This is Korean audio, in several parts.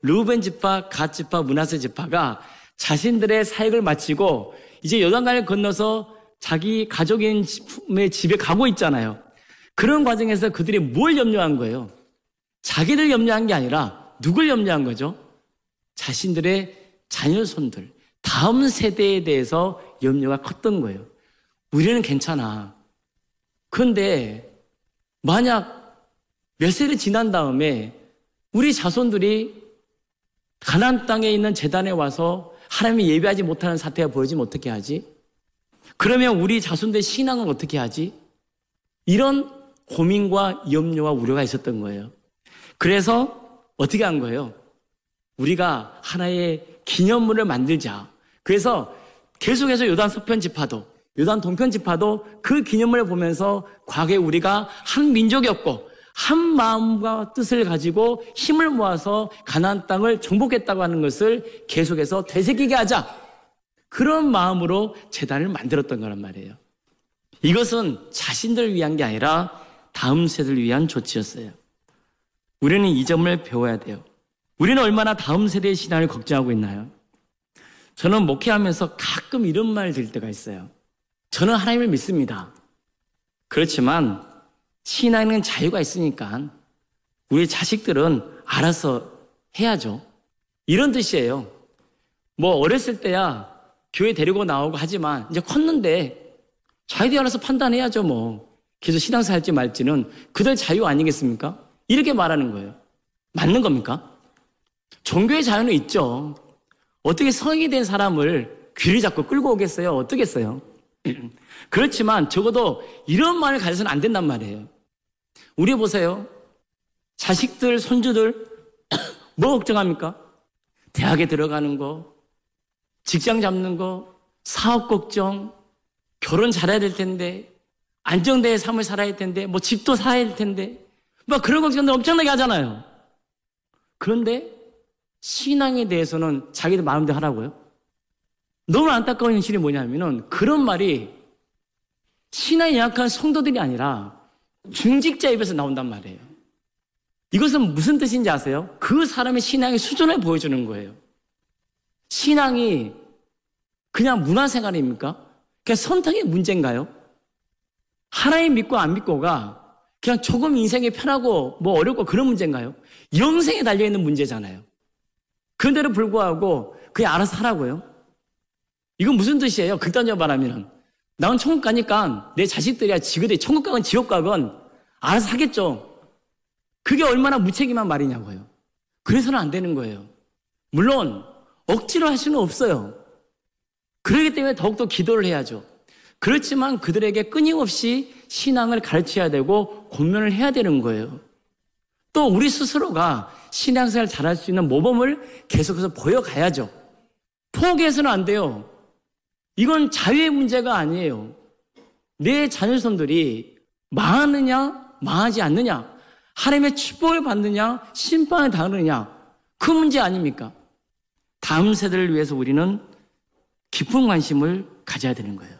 르우벤 지파, 갓 지파, 므낫세 지파가 자신들의 사역을 마치고 이제 요단강을 건너서 자기 가족의 집에 가고 있잖아요. 그런 과정에서 그들이 뭘 염려한 거예요? 자기를 염려한 게 아니라 누굴 염려한 거죠? 자신들의 자녀손들, 다음 세대에 대해서 염려가 컸던 거예요. 우리는 괜찮아. 그런데 만약 몇 세를 지난 다음에 우리 자손들이 가나안 땅에 있는 제단에 와서 하나님이 예배하지 못하는 사태가 벌어지면 어떻게 하지? 그러면 우리 자손들의 신앙은 어떻게 하지? 이런 고민과 염려와 우려가 있었던 거예요. 그래서 어떻게 한 거예요? 우리가 하나의 기념물을 만들자. 그래서 계속해서 요단 서편 지파도, 요단 동편 지파도 그 기념물을 보면서 과거에 우리가 한 민족이었고 한 마음과 뜻을 가지고 힘을 모아서 가나안 땅을 정복했다고 하는 것을 계속해서 되새기게 하자. 그런 마음으로 제단을 만들었던 거란 말이에요. 이것은 자신들을 위한 게 아니라 다음 세대를 위한 조치였어요. 우리는 이 점을 배워야 돼요. 우리는 얼마나 다음 세대의 신앙을 걱정하고 있나요? 저는 목회하면서 가끔 이런 말 들을 때가 있어요. 저는 하나님을 믿습니다. 그렇지만 신앙에는 자유가 있으니까 우리 자식들은 알아서 해야죠. 이런 뜻이에요. 뭐 어렸을 때야 교회 데리고 나오고 하지만 이제 컸는데 자기들이 알아서 판단해야죠 뭐. 그래서 신앙생활 할지 말지는 그들 자유 아니겠습니까? 이렇게 말하는 거예요. 맞는 겁니까? 종교의 자유는 있죠. 어떻게 성인이 된 사람을 귀를 잡고 끌고 오겠어요? 어떻겠어요? 그렇지만 적어도 이런 말을 가져서는 안 된단 말이에요. 우리 보세요. 자식들, 손주들 뭐 걱정합니까? 대학에 들어가는 거, 직장 잡는 거, 사업 걱정, 결혼 잘해야 될 텐데, 안정된 삶을 살아야 할 텐데, 뭐 집도 사야 될 텐데, 뭐 그런 걱정들 엄청나게 하잖아요. 그런데 신앙에 대해서는 자기들 마음대로 하라고요? 너무 안타까운 현실이 뭐냐면은 그런 말이 신앙이 약한 성도들이 아니라 중직자 입에서 나온단 말이에요. 이것은 무슨 뜻인지 아세요? 그 사람의 신앙의 수준을 보여주는 거예요. 신앙이 그냥 문화생활입니까? 그냥 선택의 문제인가요? 하나님 믿고 안 믿고가 그냥 조금 인생이 편하고 뭐 어렵고 그런 문제인가요? 영생에 달려있는 문제잖아요. 그런데도 불구하고 그냥 알아서 하라고요? 이건 무슨 뜻이에요? 극단적으로 말하면 나는 천국 가니까 내 자식들이야 지그들 천국 가건 지옥 가건 알아서 하겠죠. 그게 얼마나 무책임한 말이냐고요. 그래서는 안 되는 거예요. 물론 억지로 할 수는 없어요. 그렇기 때문에 더욱더 기도를 해야죠. 그렇지만 그들에게 끊임없이 신앙을 가르쳐야 되고 권면을 해야 되는 거예요. 또 우리 스스로가 신앙생활을 잘할 수 있는 모범을 계속해서 보여가야죠. 포기해서는 안 돼요. 이건 자유의 문제가 아니에요. 내 자녀손들이 망하느냐 망하지 않느냐, 하나님의 축복을 받느냐 심판을 당하느냐, 그 문제 아닙니까? 다음 세대를 위해서 우리는 깊은 관심을 가져야 되는 거예요.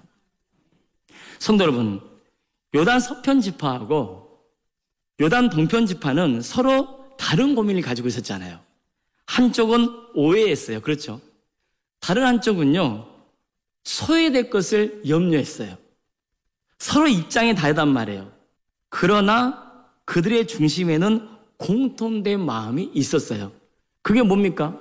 성도 여러분, 요단 서편 지파하고 요단 동편 지파는 서로 다른 고민을 가지고 있었잖아요. 한쪽은 오해했어요. 그렇죠? 다른 한쪽은요, 소외될 것을 염려했어요. 서로 입장이 다르단 말이에요. 그러나 그들의 중심에는 공통된 마음이 있었어요. 그게 뭡니까?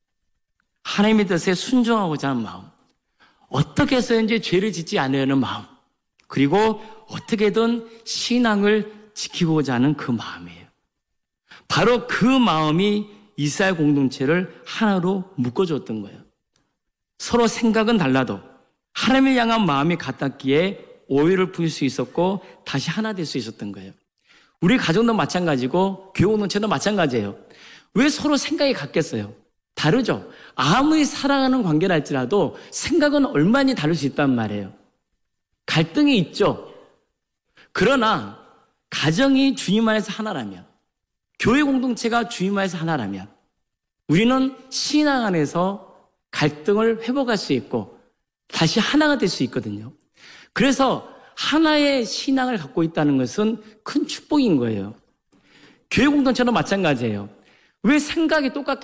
하나님의 뜻에 순종하고자 하는 마음, 어떻게 해서든지 죄를 짓지 않으려는 마음, 그리고 어떻게든 신앙을 지키고자 하는 그 마음이에요. 바로 그 마음이 이스라엘 공동체를 하나로 묶어줬던 거예요. 서로 생각은 달라도 하나님을 향한 마음이 같았기에 오해를 풀 수 있었고 다시 하나 될 수 있었던 거예요. 우리 가정도 마찬가지고 교회 공동체도 마찬가지예요. 왜 서로 생각이 같겠어요? 다르죠. 아무리 사랑하는 관계라 할지라도 생각은 얼마나 다를 수 있단 말이에요. 갈등이 있죠. 그러나 가정이 주님 안에서 하나라면, 교회 공동체가 주님 안에서 하나라면 우리는 신앙 안에서 갈등을 회복할 수 있고 다시 하나가 될 수 있거든요. 그래서 하나의 신앙을 갖고 있다는 것은 큰 축복인 거예요. 교회 공동체도 마찬가지예요. 왜 생각이 똑같게